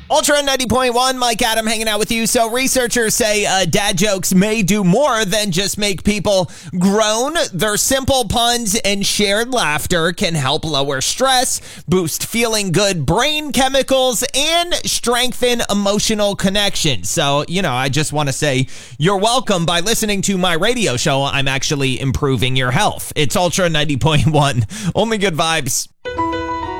Ultra 90.1, Mike Adam hanging out with you. So researchers say dad jokes may do more than just make people groan. Their simple puns and shared laughter can help lower stress, boost feeling good brain chemicals, and strengthen emotional connections. So, I just want to say you're welcome. By listening to my radio show, I'm actually improving your health. It's Ultra 90.1. Only good vibes.